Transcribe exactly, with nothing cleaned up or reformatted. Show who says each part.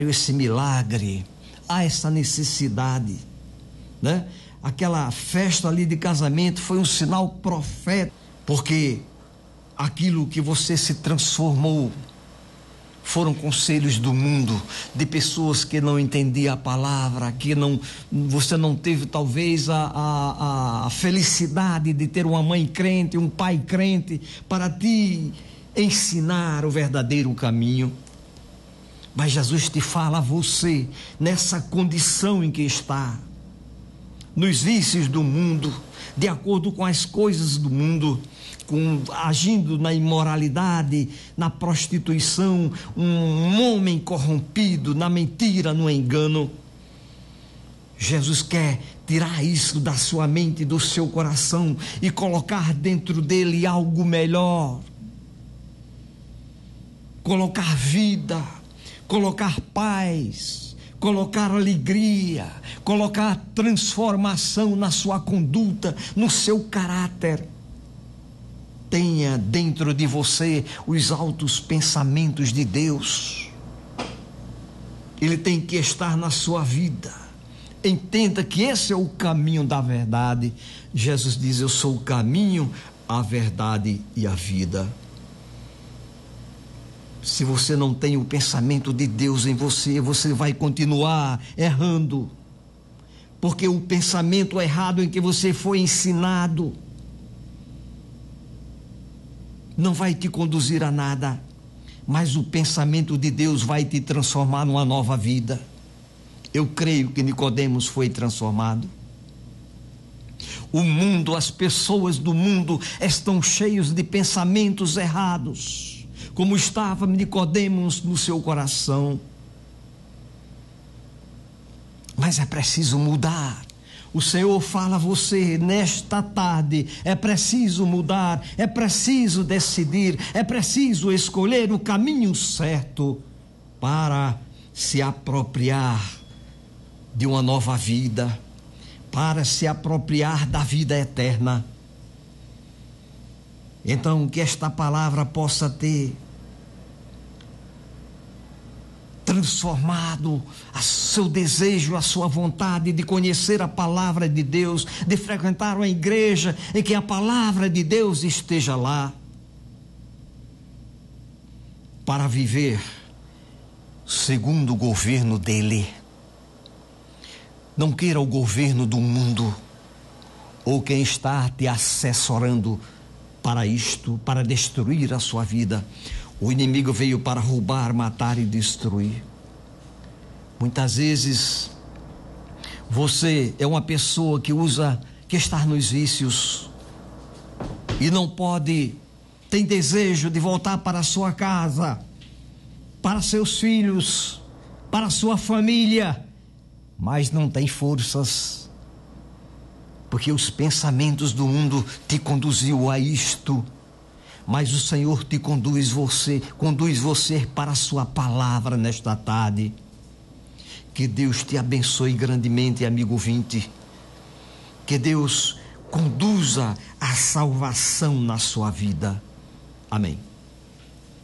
Speaker 1: esse milagre, há essa necessidade, né? Aquela festa ali de casamento foi um sinal profético, porque aquilo que você se transformou foram conselhos do mundo, de pessoas que não entendiam a palavra, que não, você não teve talvez a, a, a felicidade de ter uma mãe crente, um pai crente, para te ensinar o verdadeiro caminho. Mas Jesus te fala a você, nessa condição em que está, nos vícios do mundo, de acordo com as coisas do mundo, com, agindo na imoralidade, na prostituição, um homem corrompido, na mentira, no engano. Jesus quer tirar isso da sua mente, do seu coração e colocar dentro dele algo melhor. Colocar vida, colocar paz, colocar alegria, colocar transformação na sua conduta, no seu caráter. Tenha dentro de você os altos pensamentos de Deus. Ele tem que estar na sua vida. Entenda que esse é o caminho da verdade. Jesus diz: eu sou o caminho, a verdade e a vida. Se você não tem o pensamento de Deus em você, você vai continuar errando, porque o pensamento errado em que você foi ensinado não vai te conduzir a nada, mas o pensamento de Deus vai te transformar numa nova vida. Eu creio que Nicodemos foi transformado. O mundo, as pessoas do mundo estão cheios de pensamentos errados, como estava Nicodemos no seu coração. Mas é preciso mudar. O Senhor fala a você nesta tarde: é preciso mudar, é preciso decidir, é preciso escolher o caminho certo para se apropriar de uma nova vida, para se apropriar da vida eterna. Então, que esta palavra possa ter transformado o seu desejo, a sua vontade de conhecer a palavra de Deus, de frequentar uma igreja em que a palavra de Deus esteja lá, para viver segundo o governo dele. Não queira o governo do mundo, ou quem está te assessorando para isto, para destruir a sua vida. O inimigo veio para roubar, matar e destruir. Muitas vezes você é uma pessoa que usa, que está nos vícios e não pode, tem desejo de voltar para a sua casa, para seus filhos, para a sua família, mas não tem forças, porque os pensamentos do mundo te conduziu a isto. Mas o Senhor te conduz você, conduz você para a sua palavra nesta tarde. Que Deus te abençoe grandemente, amigo ouvinte. Que Deus conduza a salvação na sua vida. Amém.